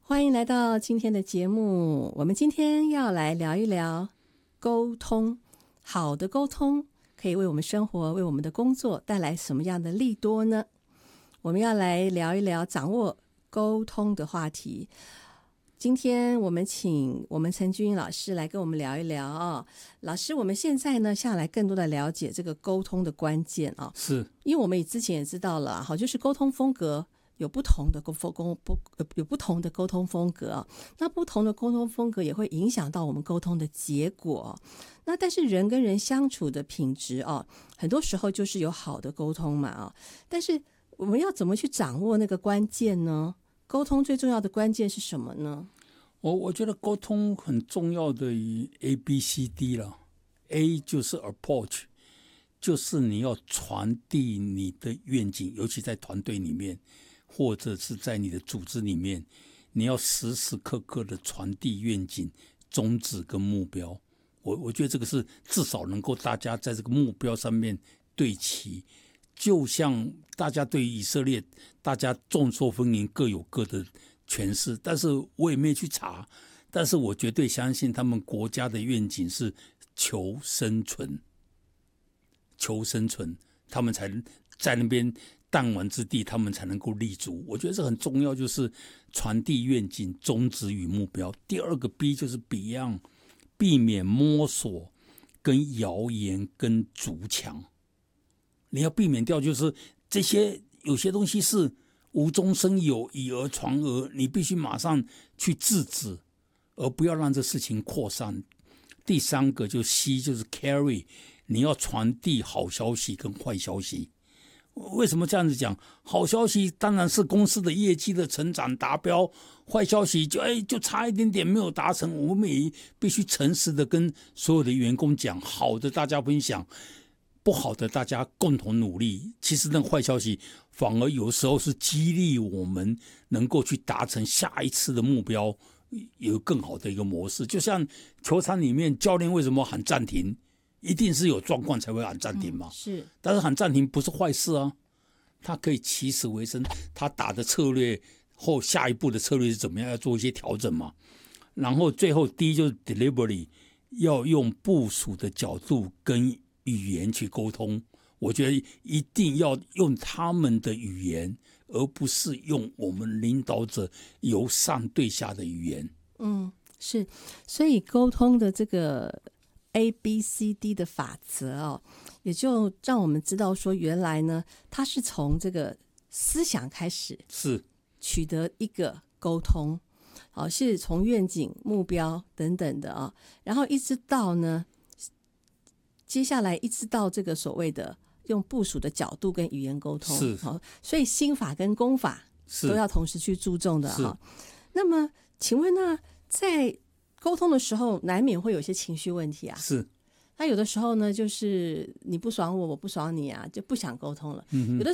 欢迎来到今天的节目。我们今天要来聊一聊沟通。好的沟通可以为我们生活、为我们的工作带来什么样的利多呢？我们要来聊一聊掌握沟通的话题。今天我们请我们陈君老师来跟我们聊一聊啊。老师，我们现在呢下来更多的了解这个沟通的关键啊， 是因为我们之前也知道了，好，就是沟通风格有不同的沟通风格，那不同的沟通风格也会影响到我们沟通的结果。那但是人跟人相处的品质很多时候就是有好的沟通嘛但是我们要怎么去掌握那个关键呢？沟通最重要的关键是什么呢？ 我觉得沟通很重要的以 ABCD 了。A 就是 approach， 就是你要传递你的愿景，尤其在团队里面或者是在你的组织里面，你要时时刻刻的传递愿景、宗旨跟目标。我觉得这个是至少能够大家在这个目标上面对齐。就像大家对以色列，大家众说纷纭，各有各的诠释，但是我也没去查，但是我绝对相信他们国家的愿景是求生存，他们才在那边弹丸之地，他们才能够立足。我觉得这很重要，就是传递愿景、宗旨与目标。第二个 B 就是 Beyond， 避免摸索、跟谣言、跟筑墙。你要避免掉，就是这些有些东西是无中生有、以讹传讹，你必须马上去制止，而不要让这事情扩散。第三个就是 C， 就是 carry， 你要传递好消息跟坏消息。为什么这样子讲？好消息当然是公司的业绩的成长达标，坏消息就差一点点没有达成。我们也必须诚实的跟所有的员工讲，好的大家分享，不好的大家共同努力。其实那坏消息反而有时候是激励我们能够去达成下一次的目标，有更好的一个模式。就像球场里面教练为什么喊暂停，一定是有状况才会喊暂停嘛。 是， 但是喊暂停不是坏事啊，他可以起死回生，他打的策略后下一步的策略是怎么样，要做一些调整嘛。然后最后第一就是 delivery， 要用部署的角度跟语言去沟通。我觉得一定要用他们的语言，而不是用我们领导者由上对下的语言。 是，所以沟通的这个 ABCD 的法则也就让我们知道说，原来呢，它是从这个思想开始， 是取得一个沟通，是从愿景、目标等等的然后一直到呢，接下来一直到这个所谓的用部署的角度跟语言沟通， 是， 所以心法跟功法都要同时去注重的那么，请问呢，在沟通的时候，难免会有一些情绪问题啊。 是。 那有的时候呢，就是你不爽我，我不爽你就不想沟通了。有的